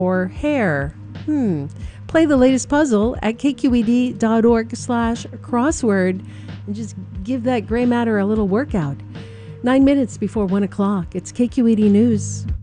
or hair? Play the latest puzzle at kqed.org/crossword and just give that gray matter a little workout. 9 minutes before 1 o'clock. It's KQED News.